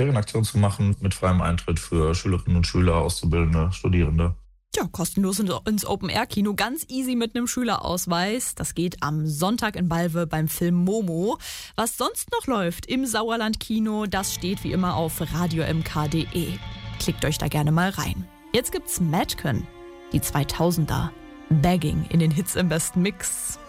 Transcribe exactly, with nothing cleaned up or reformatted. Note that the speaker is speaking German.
Ferienaktion zu machen mit freiem Eintritt für Schülerinnen und Schüler, Auszubildende, Studierende. Tja, kostenlos ins Open-Air-Kino, ganz easy mit einem Schülerausweis. Das geht am Sonntag in Balve beim Film Momo. Was sonst noch läuft im Sauerland-Kino, das steht wie immer auf radio m k punkt d e. Klickt euch da gerne mal rein. Jetzt gibt's Madcon, die zweitausender. Bagging in den Hits im besten Mix.